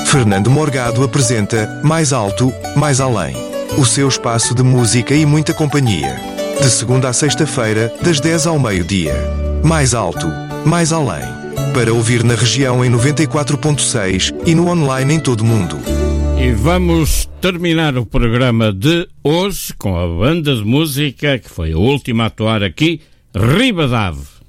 Fernando Morgado apresenta Mais Alto, Mais Além. O seu espaço de música e muita companhia. De segunda a sexta-feira, das 10 ao meio-dia. Mais Alto, Mais Além. Para ouvir na região em 94.6 e no online em todo o mundo. E vamos terminar o programa de hoje com a banda de música que foi a última a atuar aqui, Ribadave.